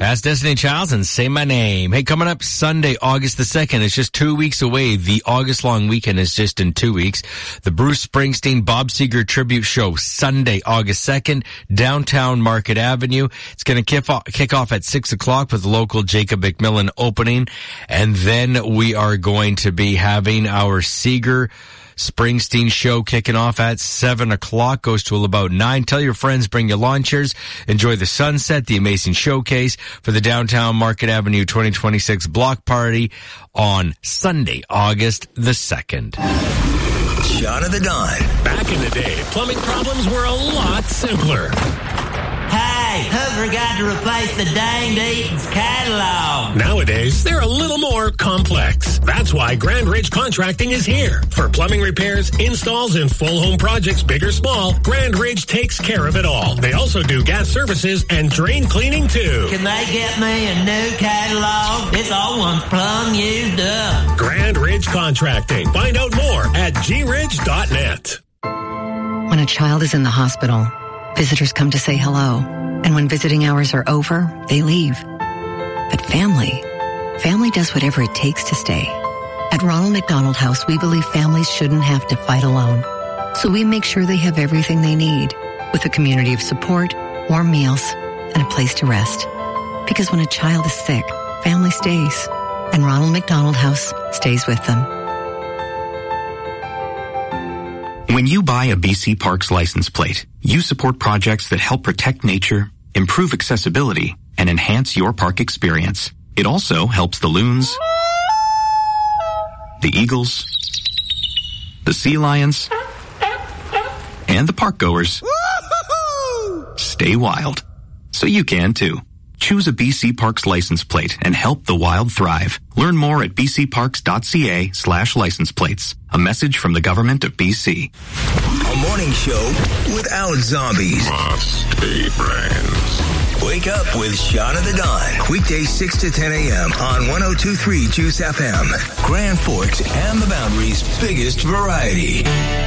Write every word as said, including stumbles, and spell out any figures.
Ask Destiny Childs and say my name. Hey, coming up Sunday, August the second. It's just two weeks away. The August long weekend is just in two weeks. The Bruce Springsteen Bob Seger Tribute Show, Sunday, August second, downtown Market Avenue. It's going to kick off, kick off at six o'clock with the local Jacob McMillan opening. And then we are going to be having our Seger Springsteen show kicking off at seven o'clock, goes till about nine. Tell your friends, bring your lawn chairs, enjoy the sunset, the amazing showcase for the Downtown Market Avenue twenty twenty-six block party on Sunday, August the second. Sean of the Dawn. Back in the day, plumbing problems were a lot simpler. Hey, who forgot to replace the danged Eaton's catalog? Nowadays, they're a little more complex. That's why Grand Ridge Contracting is here. For plumbing repairs, installs, and full home projects, big or small, Grand Ridge takes care of it all. They also do gas services and drain cleaning, too. Can they get me a new catalog? This old one's plumb used up. Grand Ridge Contracting. Find out more at g ridge dot net. When a child is in the hospital, visitors come to say hello, and when visiting hours are over, they leave. But family, family does whatever it takes to stay. At Ronald McDonald House, we believe families shouldn't have to fight alone. So we make sure they have everything they need, with a community of support, warm meals, and a place to rest. Because when a child is sick, family stays, and Ronald McDonald House stays with them. When you buy a B C Parks license plate, you support projects that help protect nature, improve accessibility, and enhance your park experience. It also helps the loons, the eagles, the sea lions, and the park goers stay wild. So you can too. Choose a B C Parks license plate and help the wild thrive. Learn more at b c parks dot c a slash license plates. A message from the government of B C. A morning show with Out Zombies. Musty brains. Wake up with Sean of the Dawn. Weekdays six to ten a.m. on one oh two point three Juice F M. Grand Forks and the Boundary's biggest variety.